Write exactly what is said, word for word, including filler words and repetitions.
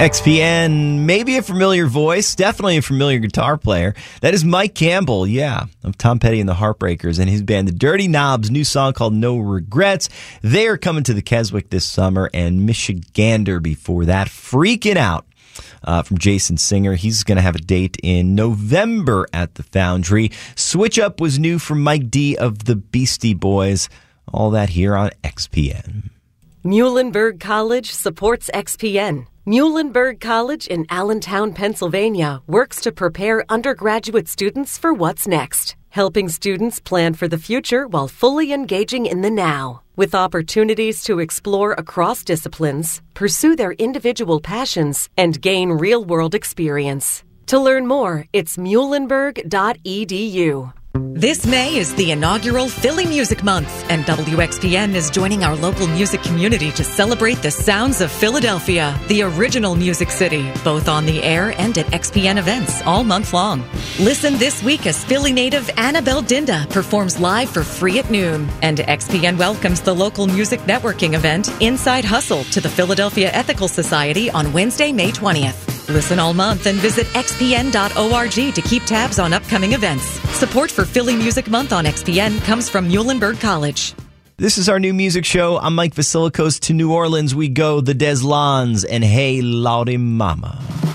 X P N, maybe a familiar voice, definitely a familiar guitar player. That is Mike Campbell, yeah, of Tom Petty and the Heartbreakers and his band The Dirty Knobs, new song called No Regrets. They are coming to the Keswick this summer, and Michigander before that, Freaking Out. Uh, from Jason Singer. He's going to have a date in November at the Foundry. Switch Up was new from Mike D of the Beastie Boys. All that here on X P N. Muhlenberg College supports X P N. Muhlenberg College in Allentown, Pennsylvania works to prepare undergraduate students for what's next, helping students plan for the future while fully engaging in the now. With opportunities to explore across disciplines, pursue their individual passions, and gain real-world experience. To learn more, it's muhlenberg dot e d u. This May is the inaugural Philly Music Month, and W X P N is joining our local music community to celebrate the sounds of Philadelphia, the original music city, both on the air and at X P N events all month long. Listen this week as Philly native Annabelle Dinda performs live for free at noon, and X P N welcomes the local music networking event Inside Hustle to the Philadelphia Ethical Society on Wednesday, May twentieth. Listen all month and visit x p n dot org to keep tabs on upcoming events. Support for Philly Music Month on X P N comes from Muhlenberg College. This is our new music show. I'm Mike Vasilikos. To New Orleans we go, the Deslons and Hey Lawdy Mama.